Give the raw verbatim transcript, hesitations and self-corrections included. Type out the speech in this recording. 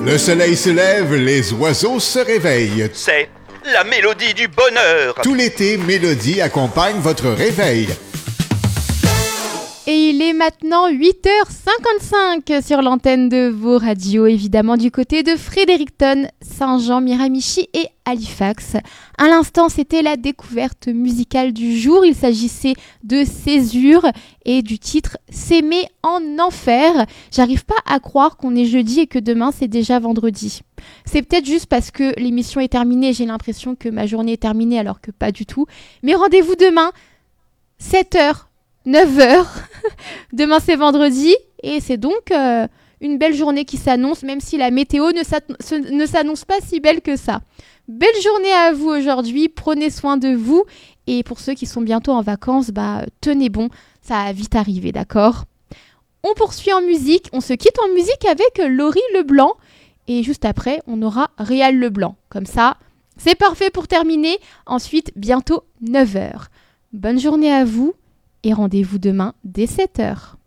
Le soleil se lève, les oiseaux se réveillent. C'est la mélodie du bonheur. Tout l'été, Mélodie accompagne votre réveil. Et il est maintenant huit heures cinquante-cinq sur l'antenne de vos radios, évidemment du côté de Fredericton, Saint-Jean, Miramichi et Halifax. À l'instant, c'était la découverte musicale du jour. Il s'agissait de Césure et du titre « S'aimer en enfer ». J'arrive pas à croire qu'on est jeudi et que demain, c'est déjà vendredi. C'est peut-être juste parce que l'émission est terminée et j'ai l'impression que ma journée est terminée alors que pas du tout. Mais rendez-vous demain, sept heures. neuf heures. Demain, c'est vendredi et c'est donc euh, une belle journée qui s'annonce, même si la météo ne, s'an- ne s'annonce pas si belle que ça. Belle journée à vous aujourd'hui, prenez soin de vous et pour ceux qui sont bientôt en vacances, bah, tenez bon, ça va vite arriver, d'accord ? On poursuit en musique, on se quitte en musique avec Laurie Leblanc et juste après, on aura Réal Leblanc. Comme ça, c'est parfait pour terminer. Ensuite, bientôt neuf heures. Bonne journée à vous. Et rendez-vous demain dès sept heures.